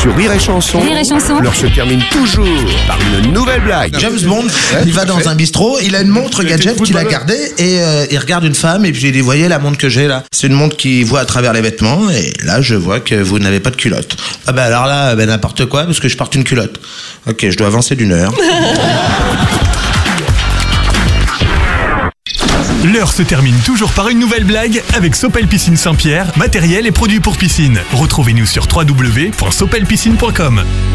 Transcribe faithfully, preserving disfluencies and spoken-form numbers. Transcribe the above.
Sur Rire et Chanson, Rire et Chanson. l'heure se termine toujours par une nouvelle blague. James Bond, il va dans un bistrot, il a une montre gadget qu'il a gardée et euh, il regarde une femme et puis il dit, voyez la montre que j'ai là, c'est une montre qui voit à travers les vêtements et là je vois que vous n'avez pas de culotte. Ah bah alors là, ben n'importe quoi parce que je porte une culotte. Ok, je dois avancer d'une heure. L'heure se termine toujours par une nouvelle blague avec Sopel Piscine Saint-Pierre, matériel et produits pour piscine. Retrouvez-nous sur w w w point sopel piscine point com.